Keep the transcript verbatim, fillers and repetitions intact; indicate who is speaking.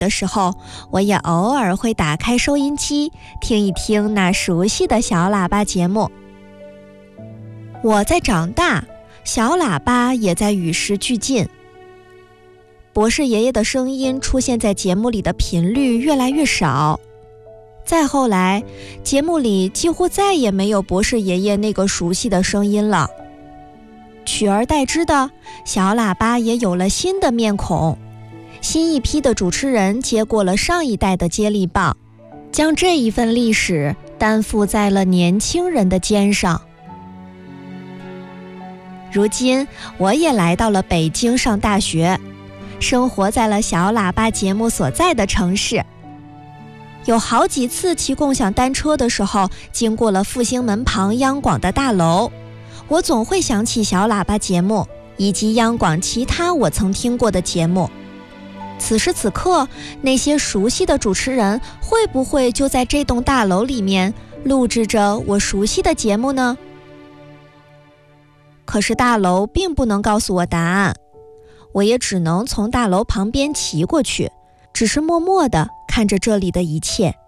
Speaker 1: 的时候，我也偶尔会打开收音机，听一听那熟悉的小喇叭节目。我在长大，小喇叭也在与时俱进。博士爷爷的声音出现在节目里的频率越来越少，再后来，节目里几乎再也没有博士爷爷那个熟悉的声音了。取而代之的，小喇叭也有了新的面孔，新一批的主持人接过了上一代的接力棒，将这一份历史担负在了年轻人的肩上。如今，我也来到了北京上大学，生活在了小喇叭节目所在的城市。有好几次骑共享单车的时候，经过了复兴门旁央广的大楼，我总会想起小喇叭节目以及央广其他我曾听过的节目。此时此刻，那些熟悉的主持人会不会就在这栋大楼里面录制着我熟悉的节目呢？可是大楼并不能告诉我答案，我也只能从大楼旁边骑过去，只是默默地看着这里的一切。